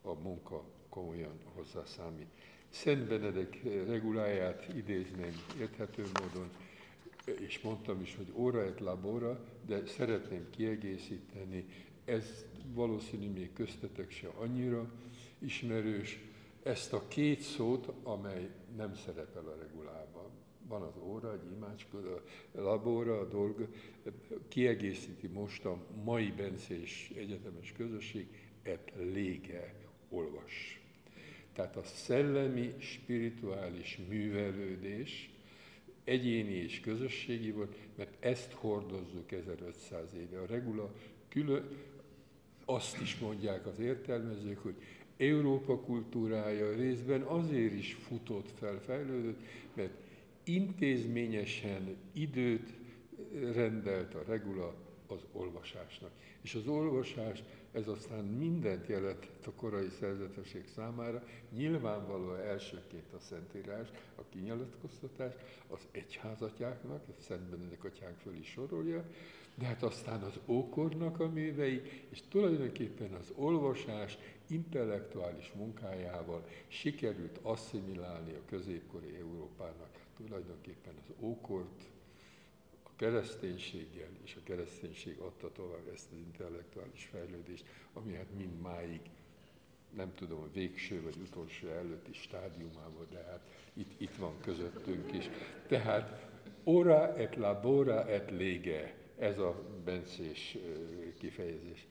a munka komolyan hozzá számít. Szent Benedek reguláját idézném érthető módon, és mondtam is, hogy ora et labora, de szeretném kiegészíteni, ez valószínű még köztetek se annyira ismerős, ezt a két szót, amely nem szerepel a regulában. Van az óra, egy imácskod, a labora, a dolg, kiegészíti most a mai bencés egyetemes közösség, et lege, olvas. Tehát a szellemi, spirituális művelődés egyéni és közösségi volt, mert ezt hordozzuk 1500 éve. A regula külön, azt is mondják az értelmezők, hogy Európa kultúrája részben azért is futott fel, fejlődött, mert intézményesen időt rendelt a regula az olvasásnak. És az olvasás, ez aztán mindent jelentett a korai szerzetesség számára, nyilvánvalóan elsőként a Szentírás, a kinyilatkoztatás, az egyházatyáknak, a Szent Benedek atyánk föl is sorolja, de hát aztán az ókornak a művei, és tulajdonképpen az olvasás intellektuális munkájával sikerült asszimilálni a középkori Európának tulajdonképpen az ókort, a kereszténységgel, és a kereszténység adta tovább ezt az intellektuális fejlődést, ami hát mindmáig, nem tudom, a végső vagy utolsó előtti stádiumában, de hát itt van közöttünk is. Tehát ora et labora et lege, ez a bencés kifejezés.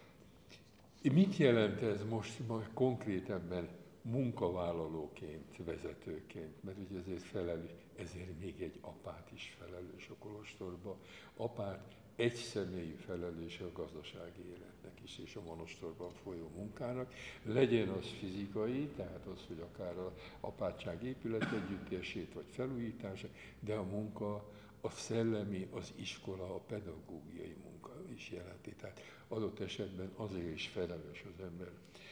Mit jelent ez most konkrétabban munkavállalóként, vezetőként? Mert ugye ezért még egy apát is felelős a kolostorba. Apát egyszemélyű felelős a gazdasági életnek is, és a monostorban folyó munkának. Legyen az fizikai, tehát az, hogy akár az apátság épületegyüttesét vagy felújítása, de a munka, a szellemi, az iskola, a pedagógiai munka is jelenti. Tehát adott esetben azért is felelős az ember.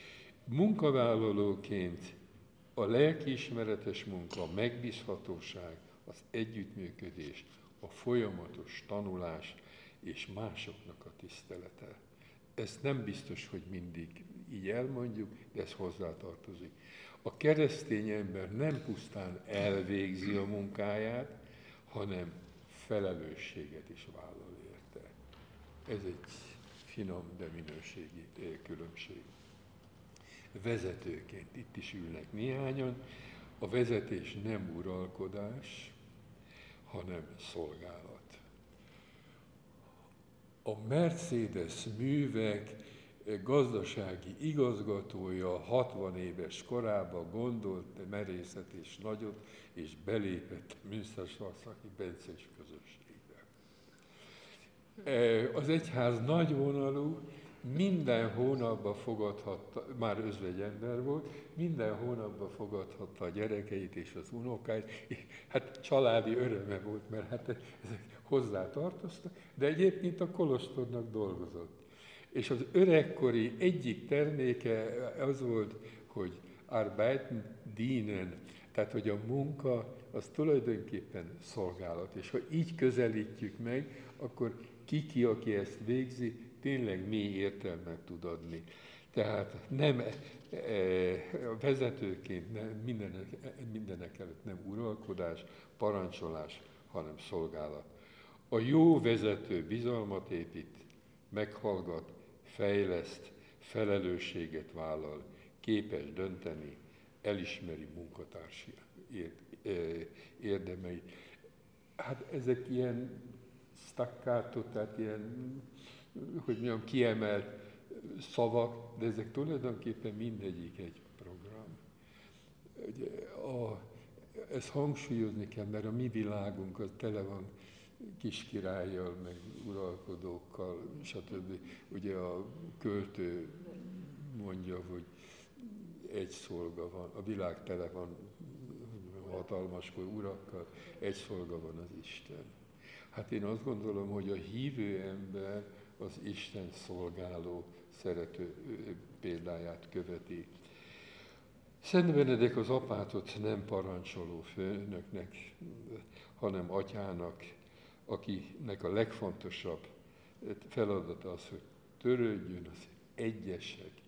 Munkavállalóként a lelkiismeretes munka, a megbízhatóság, az együttműködés, a folyamatos tanulás és másoknak a tisztelete. Ezt nem biztos, hogy mindig így elmondjuk, de ez hozzátartozik. A keresztény ember nem pusztán elvégzi a munkáját, hanem felelősséget is vállal érte. Ez egy finom, de minőségi különbség. Vezetőként itt is ülnek néhányan. A vezetés nem uralkodás, hanem szolgálat. A Mercedes művek gazdasági igazgatója 60 éves korában gondolt merészet és nagyot, és belépett a münsterschwarzaki bencés közösségbe. Az egyház nagyvonalú, minden hónapban fogadhatta, már özvegyember volt, minden hónapban fogadhatta a gyerekeit és az unokáit, hát családi öröme volt, mert hát ezek hozzá tartoztak, de egyébként a kolostornak dolgozott. És az öregkori egyik terméke az volt, hogy arbeiten, dienen, tehát hogy a munka az tulajdonképpen szolgálat. És ha így közelítjük meg, akkor ki, aki ezt végzi, tényleg mély értelmet tud adni. Tehát nem vezetőként mindenek előtt nem uralkodás, parancsolás, hanem szolgálat. A jó vezető bizalmat épít, meghallgat, fejleszt, felelősséget vállal, képes dönteni, elismeri munkatársi érdemeit. Hát ezek ilyen staccato, tehát ilyen, hogy mondjam, kiemelt szavak, de ezek tulajdonképpen mindegyik egy program. Ezt hangsúlyozni kell, mert a mi világunk az tele van kiskirállyal, meg uralkodókkal, stb. Ugye a költő mondja, hogy egy szolga van, a világ tele van hatalmaskor urakkal, egy szolga van, az Isten. Hát én azt gondolom, hogy a hívő ember az Isten szolgáló, szerető példáját követi. Szent Benedek az apátot nem parancsoló főnöknek, hanem atyának, akinek a legfontosabb feladata az, hogy törődjön az egyesek